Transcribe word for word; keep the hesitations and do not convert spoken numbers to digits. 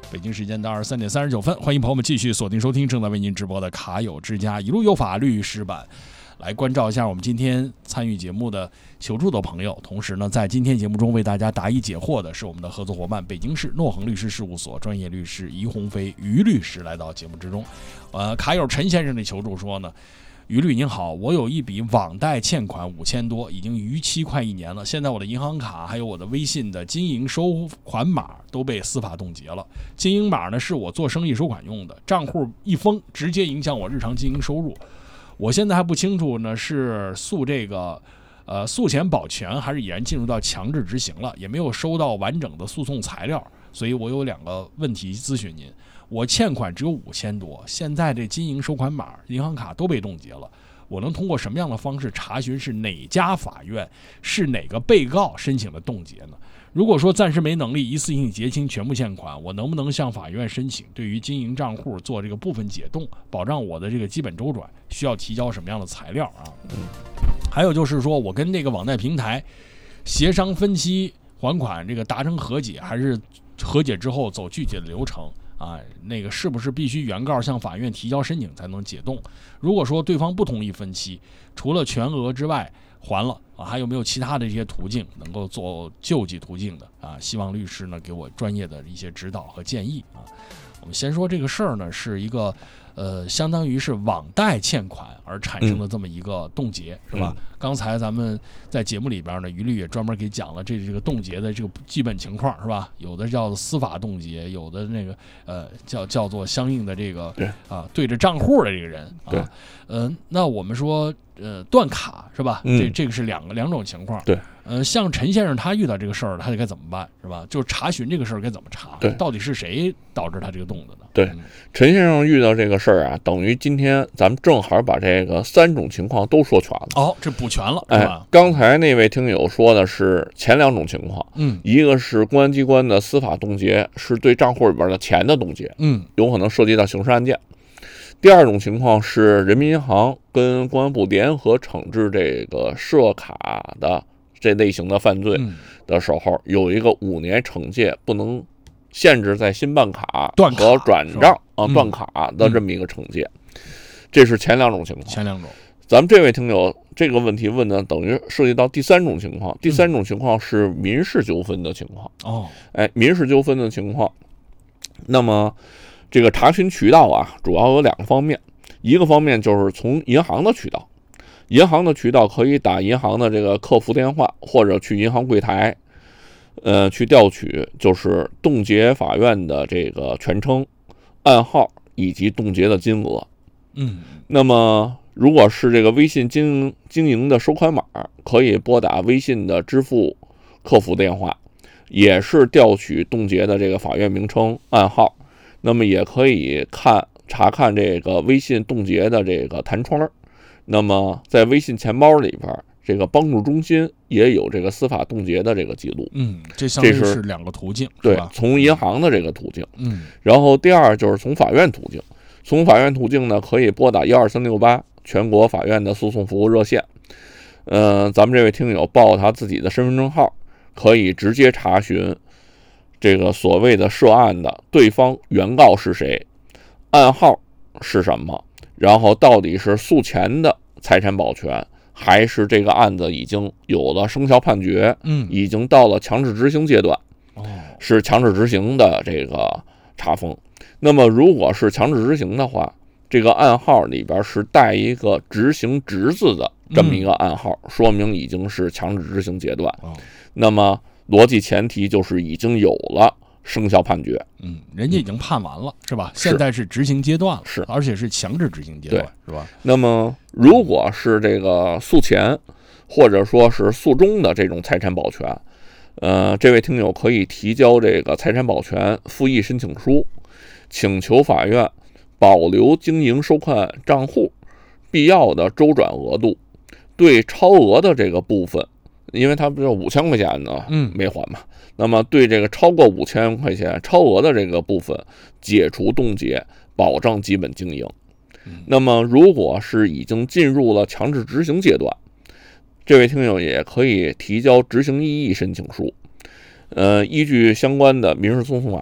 北京时间的二十三点三十九分，欢迎朋友们继续锁定收听正在为您直播的卡友之家一路有法律师版，来关照一下我们今天参与节目的求助的朋友。同时呢，在今天节目中为大家答疑解惑的是我们的合作伙伴北京市诺恒律师事务所专业律师于鸿飞于律师来到节目之中。呃，卡友陈先生的求助说呢，于律您好，我有一笔网贷欠款五千多，已经逾期快一年了。现在我的银行卡还有我的微信的经营收款码都被司法冻结了。经营码呢是我做生意收款用的，账户一封，直接影响我日常经营收入。我现在还不清楚呢，是诉这个呃诉前保全，还是已然进入到强制执行了，也没有收到完整的诉讼材料，所以我有两个问题咨询您。我欠款只有五千多，现在这经营收款码、银行卡都被冻结了，我能通过什么样的方式查询是哪家法院、是哪个被告申请的冻结呢？如果说暂时没能力一次性结清全部欠款，我能不能向法院申请对于经营账户做这个部分解冻，保障我的这个基本周转？需要提交什么样的材料啊？嗯，还有就是说我跟这个网贷平台协商分期还款，这个达成和解，还是和解之后走具体的流程？啊，那个是不是必须原告向法院提交申请才能解冻？如果说对方不同意分期，除了全额之外还了啊，还有没有其他的一些途径能够做救济途径的啊？希望律师呢给我专业的一些指导和建议啊。我们先说这个事儿呢，是一个呃，相当于是网贷欠款而产生的这么一个冻结，嗯、是吧？嗯、刚才咱们在节目里边呢，于律也专门给讲了这这个冻结的这个基本情况，是吧？有的叫司法冻结，有的那个呃叫叫做相应的这个对啊对着账户的这个人啊， 对， 呃，那我们说呃断卡是吧？ 嗯、 这这个是两个两种情况， 对。 呃，像陈先生他遇到这个事儿，他该怎么办，是吧？就是查询这个事儿该怎么查？ 对， 到底是谁导致他这个冻的呢？ 对， 嗯、 陈先生遇到这个事儿啊，等于今天咱们正好把这个三种情况都说全了。 哦，这补全了，是吧？ 哎，刚才那位听友说的是前两种情况， 嗯， 一个是公安机关的司法冻结，是对账户里边的钱的冻结， 嗯， 有可能涉及到刑事案件。第二种情况是人民银行跟公安部联合惩治这个涉卡的这类型的犯罪的时候，嗯、有一个五年惩戒不能限制在新办卡和转账啊断卡的这么一个惩戒，嗯、这是前两种情况。 前两种， 咱们这位听友这个问题问的，等于涉及到第三种情况。第三种情况是民事纠纷的情况。 哦， 哎，民事纠纷的情况，那么这个查询渠道啊，主要有两个方面，一个方面就是从银行的渠道。银行的渠道可以打银行的这个客服电话，或者去银行柜台，呃，去调取就是冻结法院的这个全称、暗号以及冻结的金额。 嗯， 那么如果是这个微信经营经营的收款码，可以拨打微信的支付客服电话，也是调取冻结的这个法院名称、暗号。那么也可以看查看这个微信冻结的这个弹窗。那么在微信钱包里边，这个帮助中心也有这个司法冻结的这个记录。 嗯，这相当于是两个途径， 对，从银行的这个途径。 嗯， 然后第二就是从法院途径，从法院途径呢，可以拨打一二三六八全国法院的诉讼服务热线。呃，咱们这位听友报他自己的身份证号，可以直接查询这个所谓的涉案的对方原告是谁，暗号是什么。然后到底是诉前的财产保全，还是这个案子已经有了生效判决， 嗯， 已经到了强制执行阶段， 哦， 是强制执行的这个查封。那么如果是强制执行的话，这个暗号里边是带一个执行执字的这么一个暗号，嗯、说明已经是强制执行阶段。 哦， 那么逻辑前提就是已经有了生效判决， 嗯，人家已经判完了，是吧？现在是执行阶段了， 是， 而且是强制执行阶段，是吧？ 那么，如果是这个诉前或者说是诉中的这种财产保全，呃，这位听友可以提交这个财产保全复议申请书，请求法院保留经营收款账户必要的周转额度，对超额的这个部分，因为他不是五千块钱呢， 嗯， 没还嘛。那么对这个超过五千块钱超额的这个部分解除冻结，保障基本经营。那么如果是已经进入了强制执行阶段，这位听友也可以提交执行异议申请书。呃，依据相关的民事诉讼法